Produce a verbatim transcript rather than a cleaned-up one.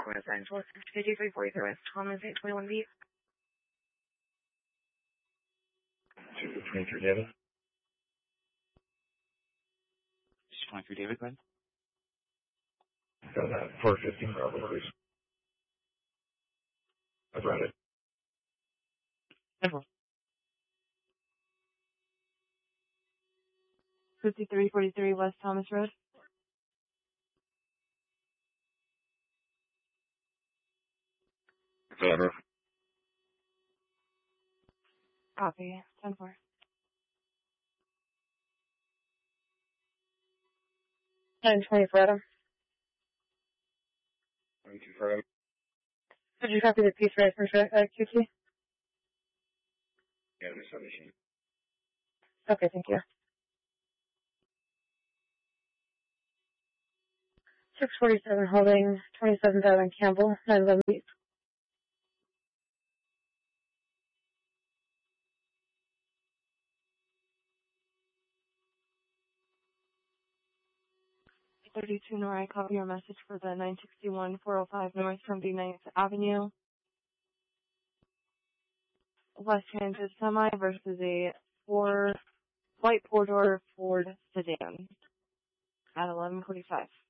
West Central, fifty-three forty-three West Thomas, eight twenty-one B. two twenty-three David. two twenty-three David, go ahead. Got that four fifteen Bravo, please. I've read it. Central. fifty-three forty-three West Thomas Road. Favor. Copy. ten four. ten twenty-four Adam. twenty-two Fred. Could you copy the piece right from uh, Q T? Yeah, the seventeen. Okay, thank you. six forty-seven holding, twenty-seven thousand Campbell, nine eleven B. thirty-two Nora, I copy your message for the nine sixty-one four oh five North from B ninth Avenue. West Transit Semi versus a four white four-door Ford sedan at eleven forty-five.